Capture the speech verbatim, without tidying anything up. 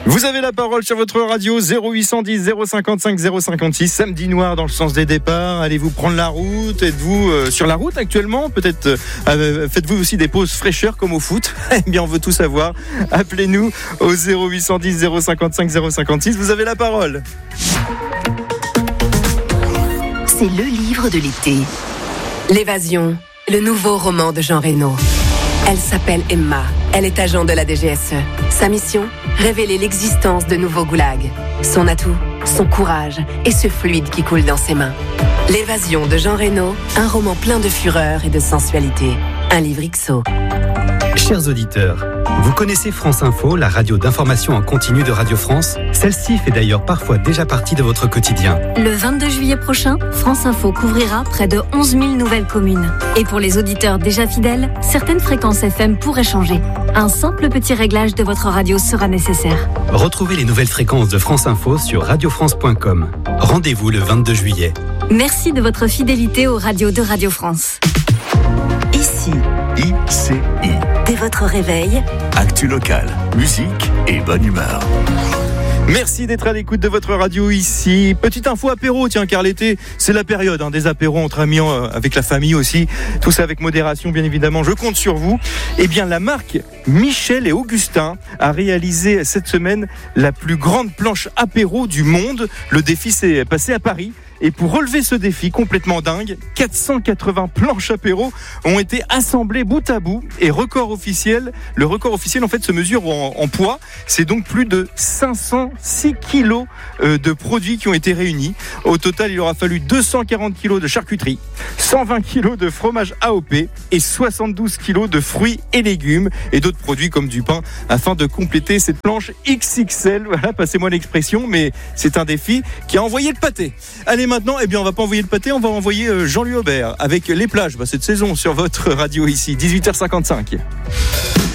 Vous avez la parole sur votre radio zéro huit cent dix zéro cinquante-cinq zéro cinquante-six. Samedi noir dans le sens des départs. Allez-vous prendre la route? Êtes-vous euh, sur la route actuellement? Peut-être euh, faites-vous aussi des pauses fraîcheurs comme au foot? Eh bien, on veut tout savoir. Appelez-nous au zéro huit cent dix zéro cinquante-cinq zéro cinquante-six. Vous avez la parole. C'est le livre de l'été. L'évasion, le nouveau roman de Jean Reno. Elle s'appelle Emma. Elle est agent de la D G S E. Sa mission, révéler l'existence de nouveaux goulags. Son atout, son courage et ce fluide qui coule dans ses mains. L'évasion de Jean Reno, un roman plein de fureur et de sensualité. Un livre X O. Chers auditeurs, vous connaissez France Info, la radio d'information en continu de Radio France? Celle-ci fait d'ailleurs parfois déjà partie de votre quotidien. Le vingt-deux juillet prochain, France Info couvrira près de onze mille nouvelles communes. Et pour les auditeurs déjà fidèles, certaines fréquences F M pourraient changer. Un simple petit réglage de votre radio sera nécessaire. Retrouvez les nouvelles fréquences de France Info sur radio france point com. Rendez-vous le vingt-deux juillet. Merci de votre fidélité aux radios de Radio France. Ici, I C I. dès votre réveil, Actu locale, musique et bonne humeur. Merci d'être à l'écoute de votre radio ici. Petite info apéro, tiens, car l'été, c'est la période hein, des apéros entre amis, euh, avec la famille aussi. Tout ça avec modération, bien évidemment. Je compte sur vous. Eh bien, la marque Michel et Augustin a réalisé cette semaine la plus grande planche apéro du monde. Le défi s'est passé à Paris. Et pour relever ce défi complètement dingue, quatre cent quatre-vingts planches apéro ont été assemblées bout à bout. Et record officiel, le record officiel en fait se mesure en, en poids. C'est donc plus de cinq cent six kilos euh, de produits qui ont été réunis. Au total, il aura fallu deux cent quarante kilos de charcuterie, cent vingt kilos de fromage A O P et soixante-douze kilos de fruits et légumes et d'autres produits comme du pain afin de compléter cette planche X X L. Voilà, passez-moi l'expression, mais c'est un défi qui a envoyé le pâté. Allez, maintenant, eh bien, on va pas envoyer le pâté, on va envoyer Jean-Louis Aubert avec les plages, bah, cette saison sur votre radio ici, dix-huit heures cinquante-cinq.